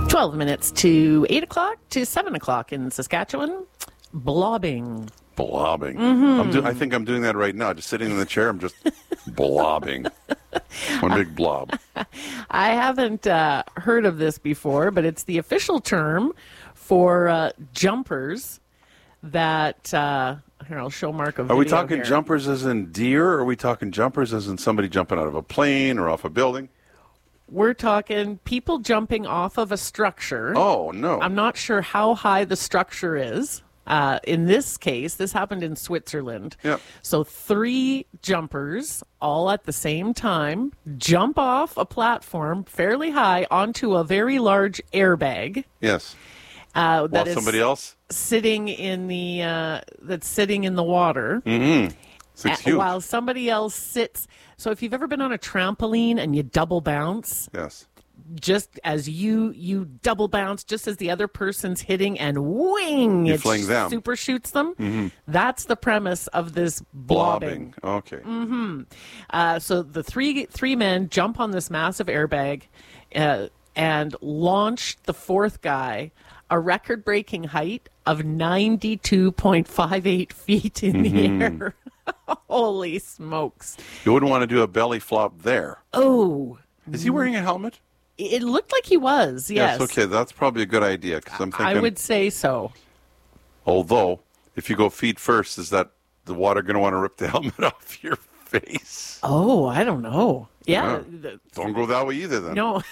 12 minutes to 8 o'clock to 7 o'clock in Saskatchewan. Blobbing. Blobbing. Mm-hmm. I think I'm doing that right now. Just sitting in the chair, I'm just blobbing. One big blob. I haven't heard of this before, but it's the official term for jumpers that, here, I'll show Mark a video. Are we talking here. jumpers as in deer, or are we talking jumpers as in somebody jumping out of a plane or off a building? We're talking people jumping off of a structure. Oh, no. I'm not sure how high the structure is. In this case, this happened in Switzerland. Yep. So 3 jumpers all at the same time jump off a platform fairly high onto a very large airbag. Yes. That While is somebody else? sitting in the that's sitting in the water. Mm-hmm. It's huge. While somebody else sits. So if you've ever been on a trampoline and you double bounce, Yes. just as you double bounce just as the other person's hitting and wing, You it fling them. super shoots them. That's the premise of this blobbing. Okay. So the three men jump on this massive airbag and launch the fourth guy a record-breaking height of 92.58 feet in the air. Holy smokes. You wouldn't want to do a belly flop there. Oh, Is he wearing a helmet? it looked like he was, yes. Okay. That's probably a good idea, because I'm thinking, I would say so. although, if you go feet first, is that the water going to want to rip the helmet off your face? Oh, I don't know. Yeah. Don't go that way either, then. No.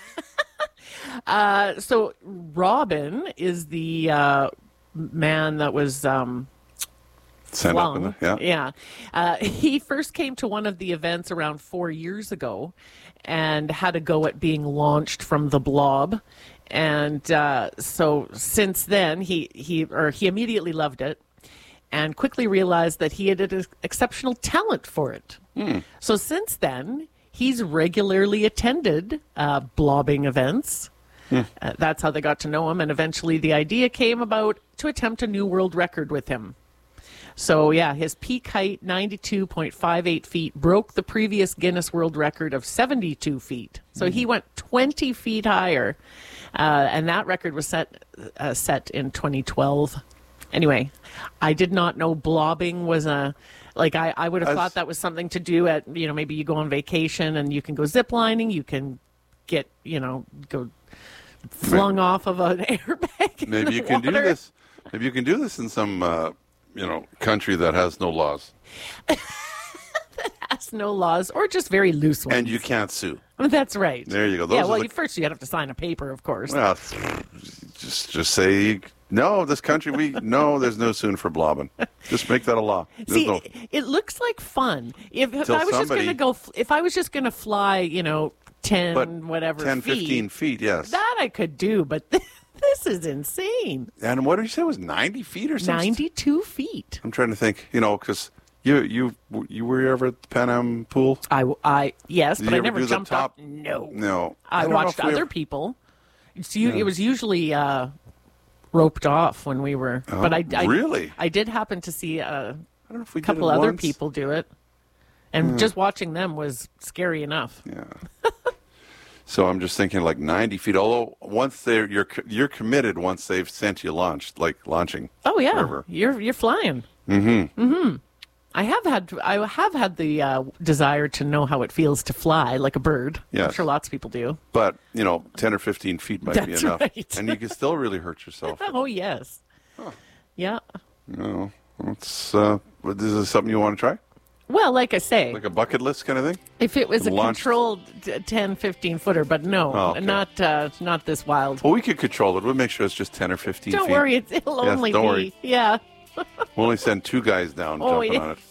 So Robin is the man that was Send up in flung. the, yeah. He first came to one of the events around 4 years ago and had a go at being launched from the blob. And so since then, he immediately loved it and quickly realized that he had an exceptional talent for it. So since then, he's regularly attended blobbing events. That's how they got to know him, and eventually the idea came about to attempt a new world record with him. So, yeah, his peak height, 92.58 feet, broke the previous Guinness World Record of 72 feet. So he went 20 feet higher, and that record was set in 2012. Anyway, I did not know blobbing was I would have thought that was something to do at, maybe you go on vacation and you can go ziplining, you can get, go flung off of an airbag. Maybe you can do this. Maybe you can do this in some, country that has no laws. Has no laws, or just very loose ones. And you can't sue. That's right. There you go. Those Yeah, are well, the- first you have to sign a paper, of course. Well, just say, no, this country, there's no suing for blobbing. Just make that a law. See, it looks like fun. If I was just going to fly, 10, But whatever 10, feet, 15 feet, yes. that I could do, but this is insane. And what did you say it was 90 feet or something? 92 feet. I'm trying to think, because you were ever at the Pan Am pool? Yes, Did but you I ever never do the jumped top? up. No. No. I don't know watched if we other ever- people. It was usually roped off when we were. Oh, but really? I did happen to see I don't know if we a couple did it other once. people do it. And just watching them was scary enough. Yeah. So I'm just thinking like 90 feet. Although once you're committed once they've sent you launching. Oh yeah, wherever. you're flying. I have had the desire to know how it feels to fly like a bird. Yes. I'm sure lots of people do. But 10 or 15 feet might be That's enough, right. and you can still really hurt yourself. Oh yes. Yeah. No, it's is this something you want to try? Well, like I say, Like a bucket list kind of thing? if it was a launch- controlled 10, 15 footer, but no, Oh, okay. not this wild. Well, we could control it. We'll make sure it's just 10 or 15 Don't feet. worry, it'll Yes, only don't be worry. yeah. We'll only send 2 guys down Oh, jumping yeah. on it.